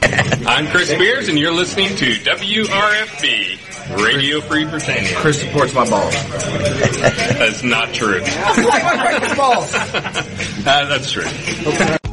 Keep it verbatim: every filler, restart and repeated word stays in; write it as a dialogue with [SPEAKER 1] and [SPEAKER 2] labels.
[SPEAKER 1] I'm Chris Spears, and you're listening to W R F B, Radio Free Britannia.
[SPEAKER 2] Chris supports my balls.
[SPEAKER 1] That's not true.
[SPEAKER 2] Balls.
[SPEAKER 1] uh, that's true.
[SPEAKER 2] Okay.